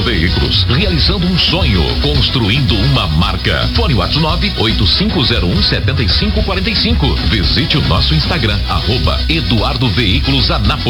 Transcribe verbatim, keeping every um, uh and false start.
Eduardo Veículos, realizando um sonho, construindo uma marca. Fone WhatsApp nove oito cinco zero um sete cinco quatro cinco. Visite o nosso Instagram, arroba Eduardo Veículos Anápolis.